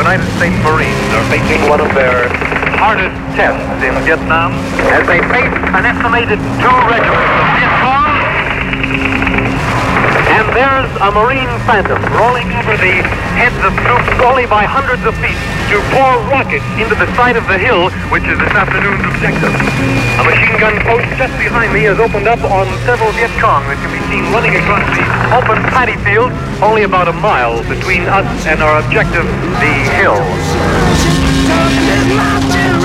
United States Marines are facing one of their hardest tests in Vietnam as they face an estimated 2 regiments of Viet Cong. And there's a Marine Phantom rolling over the heads of troops only by hundreds of feet to pour rockets into the side of the hill, which is this afternoon's objective. A machine gun post just behind me has opened up on several Viet Cong that can be seen running across the open paddy field, only about a mile between us and our objective, the hill.